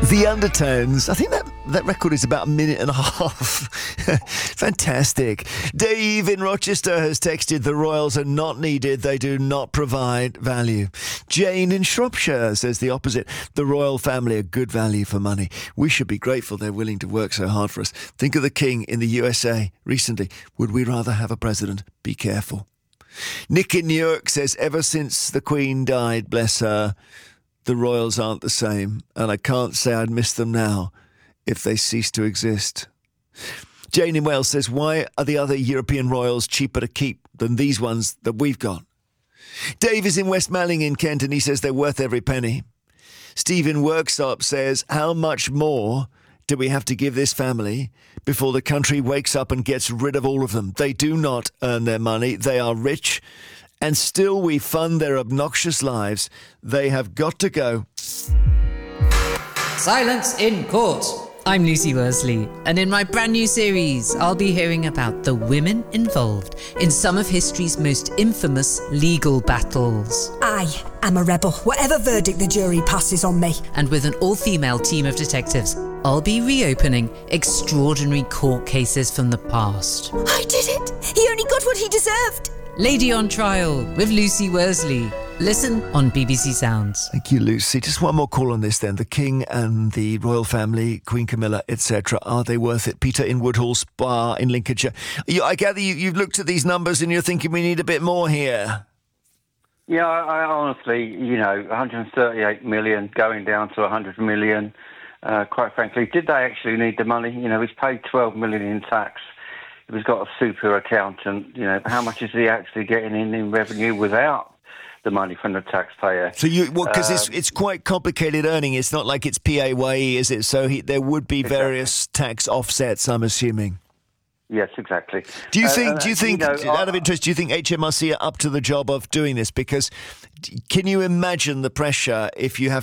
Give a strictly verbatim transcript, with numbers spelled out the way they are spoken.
The Undertones. I think that, that record is about a minute and a half. Fantastic. Dave in Rochester has texted, the Royals are not needed. They do not provide value. Jane in Shropshire says the opposite. The royal family are good value for money. We should be grateful they're willing to work so hard for us. Think of the King in the U S A recently. Would we rather have a president? Be careful. Nick in New York says, ever since the Queen died, bless her, the royals aren't the same, and I can't say I'd miss them now if they cease to exist. Jane in Wales says, why are the other European royals cheaper to keep than these ones that we've got? Dave is in West Malling in Kent, and he says they're worth every penny. Stephen Worksop says, how much more do we have to give this family before the country wakes up and gets rid of all of them? They do not earn their money. They are rich. And still we fund their obnoxious lives. They have got to go. Silence in court. I'm Lucy Worsley, and in my brand new series, I'll be hearing about the women involved in some of history's most infamous legal battles. I am a rebel, whatever verdict the jury passes on me. And with an all-female team of detectives, I'll be reopening extraordinary court cases from the past. I did it! He only got what he deserved! Lady on Trial with Lucy Worsley. Listen on B B C Sounds. Thank you, Lucy. Just one more call on this then. The King and the royal family, Queen Camilla, et cetera. Are they worth it? Peter in Woodhall Spa in Lincolnshire. You, I gather you, you've looked at these numbers and you're thinking we need a bit more here. Yeah, I, I honestly, you know, one hundred thirty-eight million going down to one hundred million. Uh, quite frankly, did they actually need the money? You know, he's paid twelve million in tax. He's got a super accountant. You know, how much is he actually getting in in revenue without the money from the taxpayer? So you, well, because uh, it's it's quite complicated earning. It's not like it's P A Y E, is it? So he, there would be various exactly. tax offsets, I'm assuming. Yes, exactly. Do you Uh, think? uh, Do you think? you know, out of I- interest, do you think H M R C are up to the job of doing this? Because can you imagine the pressure if you have